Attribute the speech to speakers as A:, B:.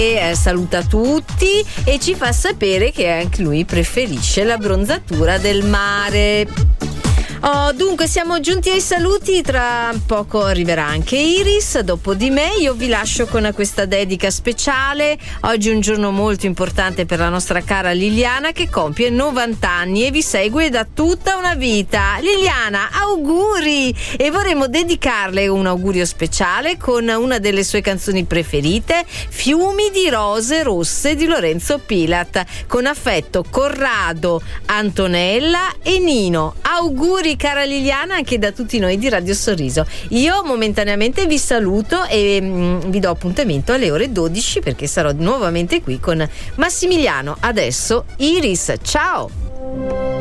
A: saluta tutti e ci fa sapere che anche lui preferisce la bronzatura del mare. Dunque siamo giunti ai saluti, tra poco arriverà anche Iris dopo di me. Io vi lascio con questa dedica speciale. Oggi è un giorno molto importante per la nostra cara Liliana, che compie 90 anni e vi segue da tutta una vita. Liliana, auguri! E vorremmo dedicarle un augurio speciale con una delle sue canzoni preferite, Fiumi di rose rosse di Lorenzo Pilat. Con affetto, Corrado, Antonella e Nino. Auguri cara Liliana anche da tutti noi di Radio Sorriso. Io momentaneamente vi saluto e vi do appuntamento alle ore 12 perché sarò nuovamente qui con Massimiliano. Adesso Iris, ciao!